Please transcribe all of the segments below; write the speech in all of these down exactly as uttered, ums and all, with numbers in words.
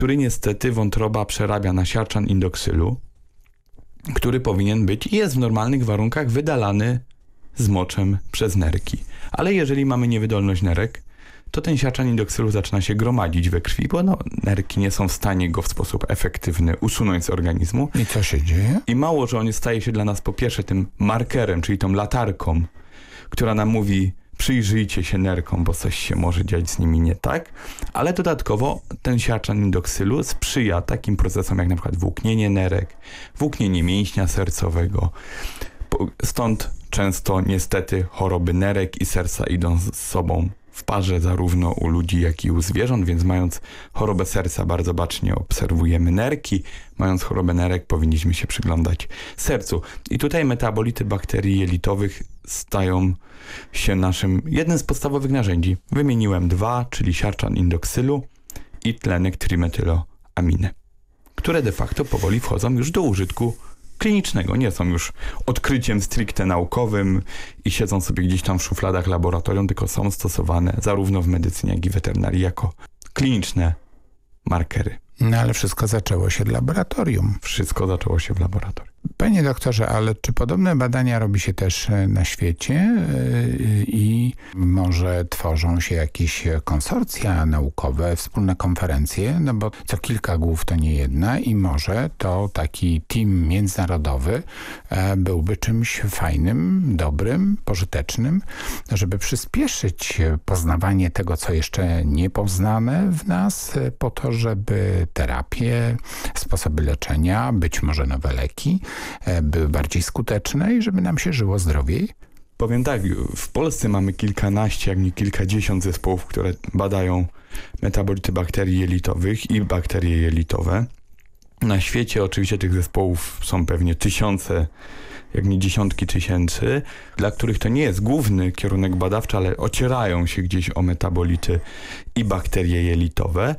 który niestety wątroba przerabia na siarczan indoksylu, który powinien być i jest w normalnych warunkach wydalany z moczem przez nerki. Ale jeżeli mamy niewydolność nerek, to ten siarczan indoksylu zaczyna się gromadzić we krwi, bo no, nerki nie są w stanie go w sposób efektywny usunąć z organizmu. I co się dzieje? I mało, że on staje się dla nas po pierwsze tym markerem, czyli tą latarką, która nam mówi: przyjrzyjcie się nerkom, bo coś się może dziać z nimi nie tak, ale dodatkowo ten siarczan indoksylu sprzyja takim procesom jak na przykład włóknienie nerek, włóknienie mięśnia sercowego. Stąd często niestety choroby nerek i serca idą z sobą w parze zarówno u ludzi, jak i u zwierząt, więc mając chorobę serca bardzo bacznie obserwujemy nerki, mając chorobę nerek powinniśmy się przyglądać sercu. I tutaj metabolity bakterii jelitowych stają się naszym jednym z podstawowych narzędzi. Wymieniłem dwa, czyli siarczan indoksylu i tlenek trimetyloaminy, które de facto powoli wchodzą już do użytku klinicznego. Nie są już odkryciem stricte naukowym i siedzą sobie gdzieś tam w szufladach laboratorium, tylko są stosowane zarówno w medycynie, jak i weterynarii jako kliniczne markery. No ale wszystko zaczęło się w laboratorium. Wszystko zaczęło się w laboratorium. Panie doktorze, ale czy podobne badania robi się też na świecie i może tworzą się jakieś konsorcja naukowe, wspólne konferencje, no bo co kilka głów to nie jedna i może to taki team międzynarodowy byłby czymś fajnym, dobrym, pożytecznym, żeby przyspieszyć poznawanie tego, co jeszcze niepoznane w nas, po to, żeby terapie, sposoby leczenia, być może nowe leki były bardziej skuteczne i żeby nam się żyło zdrowiej? Powiem tak, w Polsce mamy kilkanaście, jak nie kilkadziesiąt zespołów, które badają metabolity bakterii jelitowych i bakterie jelitowe. Na świecie oczywiście tych zespołów są pewnie tysiące, jak nie dziesiątki tysięcy, dla których to nie jest główny kierunek badawczy, ale ocierają się gdzieś o metabolity i bakterie jelitowe.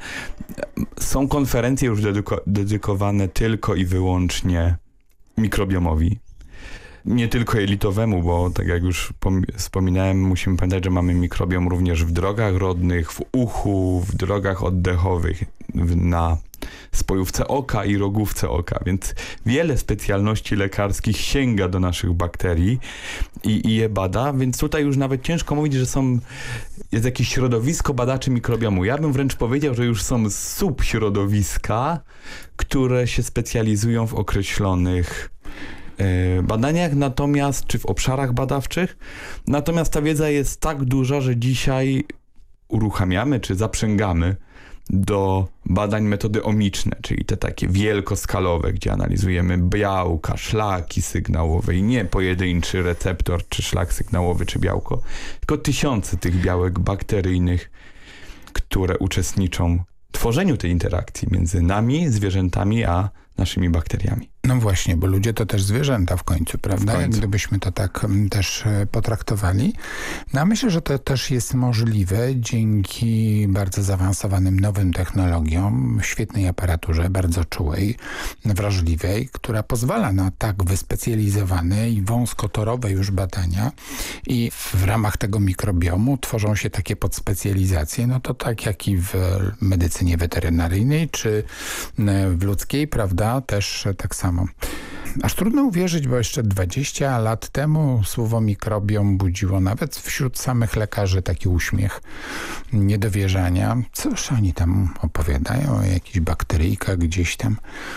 Są konferencje już dedyko- dedykowane tylko i wyłącznie mikrobiomowi. Nie tylko jelitowemu, bo tak jak już wspominałem, musimy pamiętać, że mamy mikrobiom również w drogach rodnych, w uchu, w drogach oddechowych, na spojówce oka i rogówce oka, więc wiele specjalności lekarskich sięga do naszych bakterii i, i je bada, więc tutaj już nawet ciężko mówić, że są, jest jakieś środowisko badaczy mikrobiomu. Ja bym wręcz powiedział, że już są subśrodowiska, które się specjalizują w określonych badaniach, natomiast, czy w obszarach badawczych, natomiast ta wiedza jest tak duża, że dzisiaj uruchamiamy, czy zaprzęgamy do badań metody omiczne, czyli te takie wielkoskalowe, gdzie analizujemy białka, szlaki sygnałowe i nie pojedynczy receptor, czy szlak sygnałowy, czy białko, tylko tysiące tych białek bakteryjnych, które uczestniczą w tworzeniu tej interakcji między nami, zwierzętami, a naszymi bakteriami. No właśnie, bo ludzie to też zwierzęta w końcu, prawda? W końcu. Gdybyśmy to tak też potraktowali. No a myślę, że to też jest możliwe dzięki bardzo zaawansowanym nowym technologiom, świetnej aparaturze, bardzo czułej, wrażliwej, która pozwala na tak wyspecjalizowane i wąskotorowe już badania i w ramach tego mikrobiomu tworzą się takie podspecjalizacje, no to tak jak i w medycynie weterynaryjnej czy w ludzkiej, prawda? Też tak samo. Aż trudno uwierzyć, bo jeszcze dwadzieścia lat temu słowo mikrobiom budziło nawet wśród samych lekarzy taki uśmiech niedowierzania. Cóż oni tam opowiadają o jakichś bakteryjkach gdzieś tam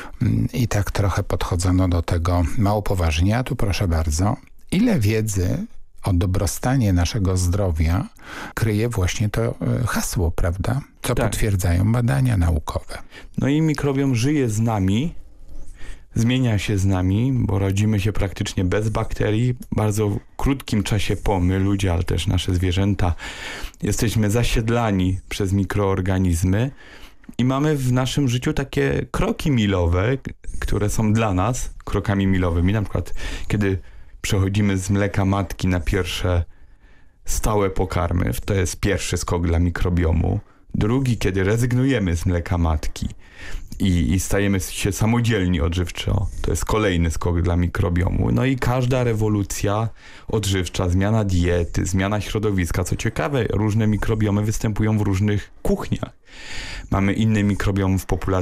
i tak trochę podchodzono do tego mało poważnie. A tu proszę bardzo, ile wiedzy o dobrostanie naszego zdrowia kryje właśnie to hasło, prawda? Co tak. potwierdzają badania naukowe. No i mikrobiom żyje z nami, zmienia się z nami, bo rodzimy się praktycznie bez bakterii. W bardzo krótkim czasie po, my ludzie, ale też nasze zwierzęta, jesteśmy zasiedlani przez mikroorganizmy i mamy w naszym życiu takie kroki milowe, które są dla nas krokami milowymi. Na przykład, kiedy przechodzimy z mleka matki na pierwsze stałe pokarmy, to jest pierwszy skok dla mikrobiomu. Drugi, kiedy rezygnujemy z mleka matki i, i stajemy się samodzielni odżywczo, to jest kolejny skok dla mikrobiomu. No i każda rewolucja odżywcza, zmiana diety, zmiana środowiska. Co ciekawe, różne mikrobiomy występują w różnych kuchniach. Mamy inny mikrobiom w populacji